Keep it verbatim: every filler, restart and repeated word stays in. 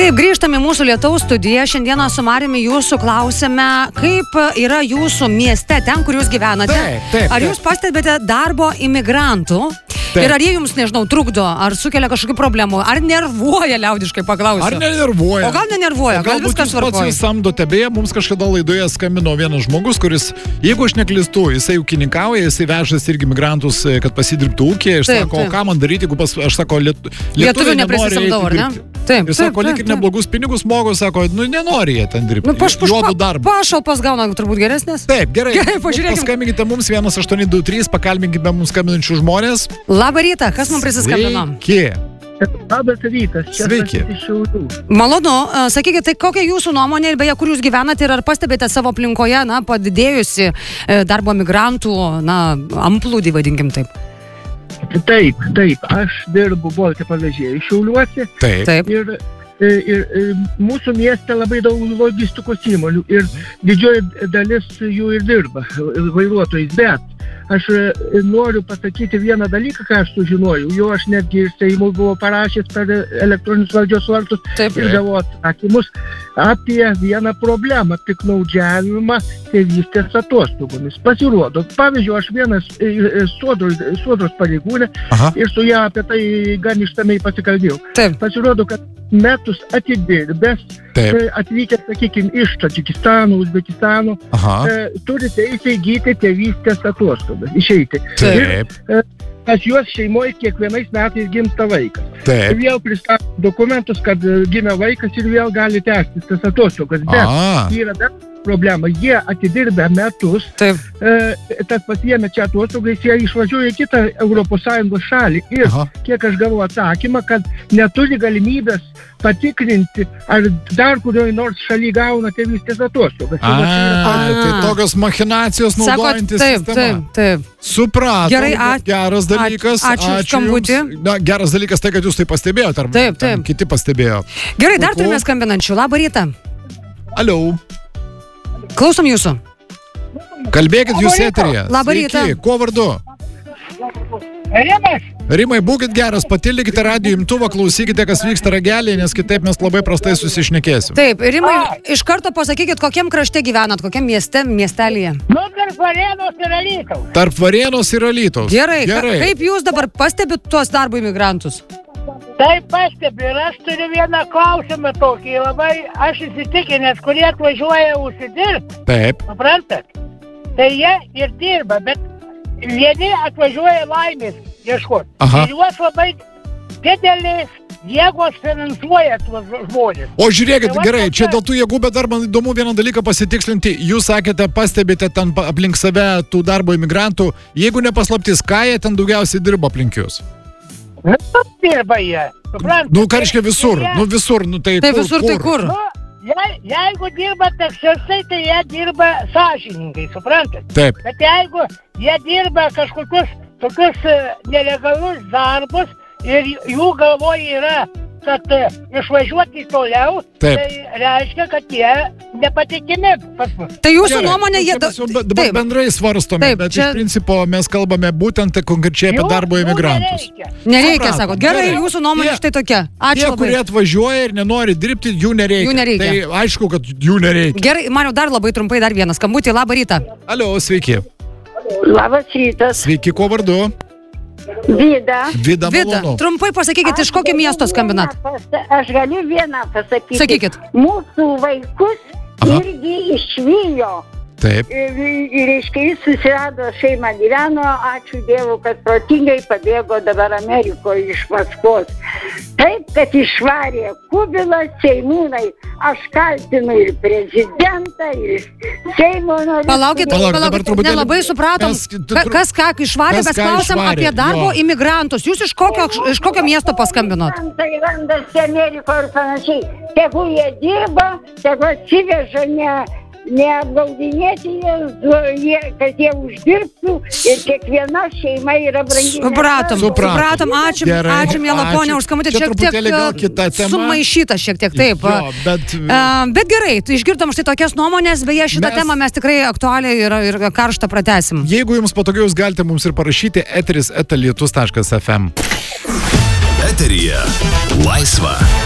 Taip, grįžtame į mūsų Lietaus studiją. Šiandieną su Mariumi jūsų klausėme, kaip yra jūsų mieste, ten, kur jūs gyvenate. Taip, taip, ar taip. jūs pastebite darbo imigrantų? Taip. Ir ar jie jums, nežinau, trukdo, ar sukelia kažkokių problemų, ar nervuoja, liaudiškai paklausiu. Ar nenervuoja? O gal nenervuoja, gal viskas svarbu. Galbūt jūs pats samdote, beje, mums kažkada laidoje skambino vienas žmogus, kuris, jeigu aš neklystu, jisai ūkininkauja, jisai vežas irgi migrantus, kad pasidirbtų ūkyje. Aš Taip, sako, taip. ką man daryti, jeigu pas, aš sako, liet, Lietuvių neprisisamdau, ar ne? Taip, ir sako, lyg ir neblogus pinigus mogo, sako, nu nenori jie ten dirbti. Nu, paš, paš, juodų pa, darbą. pašalpas gauna turbūt geresnės. Taip, gerai. Gerai, pažiūrėkime. Paskambinkite mums vienas aštuoni du trys, pakalbinkite mums skambinančių žmonės. Labą rytą, kas mums prisiskambino? Sveiki. Labas rytas, čia Sveiki. iš Šiaulių. Malonu, sakykite, tai kokia jūsų nuomonė ir beje, kur jūs gyvenate ir ar pastebite savo aplinkoje, na, padidėjusi e, darbo migrantų, na, amplūdį, vadinkim taip. Taip, taip, aš dirbu Bolte pavėžėjai Šiauliuose. Taip. Taip. Ir, ir, ir mūsų mieste labai daug logistikos įmonių ir didžioji dalis jų ir dirba vairuotojais, bet aš noriu pasakyti vieną dalyką, ką aš sužinojau. Jo aš netgi ir Seimui buvo parašęs per elektroninius valdžios vartus Taip. ir gavau atsakymus apie vieną problemą – piknaudžiavimą tėvystės atostogomis. Pasirodo, pavyzdžiui, aš vienas sodros, sodros pareigūnė Aha. ir su ją apie tai gan išsamei pasikalbėjau. Taip. Pasirodo, kad metus atidirbęs, Taip. atvykęs, sakykime, iš Tadžikistano, Uzbekistano, Aha. e, turi teisę įgyti tėvystės atostogas, išeiti. Taip. Ir, e, pas juos šeimoje kiekvienais metais gimsta vaikas. Taip. Ir vėl pristato dokumentus, kad e, gimė vaikas ir vėl gali tęstis tas atostogas. Bet A. yra dar problema. Jie atidirbę metus, Taip. e, tas pasiėmė čia atostogas, jie išvažiuoja į kitą Europos Sąjungos šalį. Ir Aha. kiek aš gavau atsakymą, kad neturi galimybės patikrinti, ar dar kurioje nors šaly gauna tėvystės atostogas. A, Tai va čia yra- A. tai tokios machinacijos Sakot, naudojantis taip, sistema. taip, taip. Supratom, Gerai, a- geras dalykas. ačiū už skambutį. jums. Na, geras dalykas tai, kad jūs tai pastebėjote, ar Taip, ten taip. kiti pastebėjo. Gerai, dar Puiku. turime skambinančių. Labą rytą. Aliau, Klausom jūsų. kalbėkit jūs eteryje. Labą Sveiki, rytą. kuo vardu? Rimas, Rimai, būkit geras, patildykite radijo imtuvą, klausykite, kas vyksta ragelėje, nes kitaip mes labai prastai susišnekėsim. Taip, Rimai, iš karto pasakykit, kokiam krašte gyvenat, kokiam mieste, miestelėje. nu tarp Varėnos ir Alytaus. Tarp Varėnos ir Alytaus. Gerai, ka- Gerai. kaip jūs dabar pastebit tuos darbo imigrantus? Taip pastebi ir aš turiu vieną klausimą tokį, labai aš įsitikinęs, kurie atvažiuoja užsidirbti, Taip. suprantat? Tai jie ir dirba, bet vieni atvažiuoja laimės ieškoti. Aha. Ir juos labai didelis jėgos finansuoja tuos žmonės. O žiūrėkit, Tai va gerai, tokia- čia dėl tų jėgų, bet dar man įdomu vieną dalyką pasitikslinti. Jūs sakėte, pastebite ten pa- aplink save tų darbo imigrantų. Jeigu nepaslaptis, ką jie ten daugiausiai dirba aplink jūs? Nu, dirba jie, suprantat? Nu, ką reiškia visur? Jie- Nu, visur, nu tai Tai kur, visur tai kur? Nu, je, jeigu dirba taksistai, tai jie dirba sąžiningai, suprantat? Taip. Bet jeigu jie dirba kažkokius tokius e, nelegalus darbus ir jų galvoje yra, kad e, išvažiuoti toliau, Taip. tai reiškia, kad jie nepatikimi pas mus. Tai jūsų Gerai, nuomonė, nu, jie... čia mes jau be- dabar Taip. bendrai svarstome, Taip, bet čia- iš principo mes kalbame būtent konkrečiai apie Jų- darbo jų imigrantus. nereikia. Nereikia, Supratom, sakot. Gerai, gerai. jūsų nuomonė Tie- štai tokia. Tie, Ačiū kurie labai. atvažiuoja ir nenori dirbti, jų nereikia. Jų nereikia. Tai aišku, kad jų nereikia. Gerai, Mariau, dar labai trumpai dar vienas skambutį. Labą rytą. Alio, sveiki. Labas rytas, Sveiki, kuo vardu? Vida. Vida, Vida, malonu. trumpai pasakykit, iš kokio miesto skambinat. Aš galiu vieną pasakyti. Sakykit. Mūsų vaikus Aha. irgi išvijo. Taip. Ir, ir reiškia, jis susirado šeimą, gyveno, ačiū Dievui, kad protingai pabėgo dabar Amerikoje iš Maskvos. Taip, kad išvarė Kubilas, Seimūnai, aš kaltinu ir prezidentą, ir Seimo narius. Palaukit, kurie- Palauk, dabar palaukit, truputėlį- nelabai supratom, Mes- ka- kas ką išvarė, kas mes ką klausėm išvarė, apie darbo jo. imigrantus. Jūs iš kokio, iš kokio miesto paskambinot? Tai randasi Amerikoje ir panašiai. Tegu jie dirba, tegu atsiveža ne, neapgaudinėti jie, jie, kad jie uždirbtų ir kiekviena šeima yra brangi. Supratom, Supratom. supratom, ačiū, Gerai, ačiū, miela ačiū. ponia, už skambutį. Čia Šiek tiek truputėlį gal kita tema. sumaišyta šiek tiek, taip. Jo, bet- A, bet gerai, tai išgirdom štai tokias nuomonės, beje, šitą Mes- temą mes tikrai aktualiai ir, ir karštą pratesim. Jeigu jums patogiau, jūs galite mums ir parašyti eteris eta lietus taškas ef em. Eteryje laisva.